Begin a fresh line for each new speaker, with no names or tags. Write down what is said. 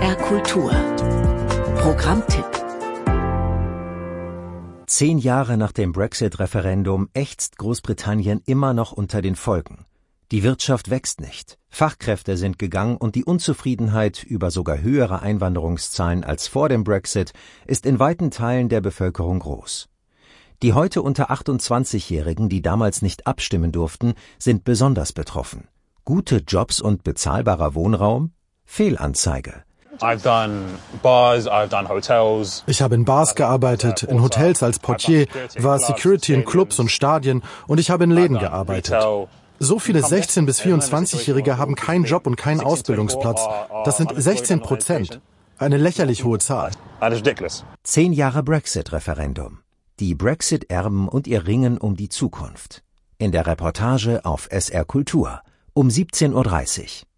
SR Kultur. Programmtipp.
10 Jahre nach dem Brexit-Referendum ächzt Großbritannien immer noch unter den Folgen. Die Wirtschaft wächst nicht, Fachkräfte sind gegangen und die Unzufriedenheit über sogar höhere Einwanderungszahlen als vor dem Brexit ist in weiten Teilen der Bevölkerung groß. Die heute unter 28-Jährigen, die damals nicht abstimmen durften, sind besonders betroffen. Gute Jobs und bezahlbarer Wohnraum? Fehlanzeige.
Ich habe in Bars gearbeitet, in Hotels als Portier, war Security in Clubs und Stadien und ich habe in Läden gearbeitet. So viele 16- bis 24-Jährige haben keinen Job und keinen Ausbildungsplatz. Das sind 16%. Eine lächerlich hohe Zahl.
10 Jahre Brexit-Referendum. Die Brexit-Erben und ihr Ringen um die Zukunft. In der Reportage auf SR Kultur um 17:30 Uhr.